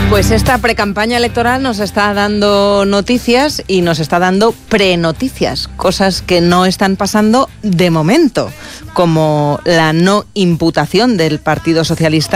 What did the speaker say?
Pues esta precampaña electoral nos está dando noticias y nos está dando prenoticias, cosas que no están pasando de momento, como la no imputación del Partido Socialista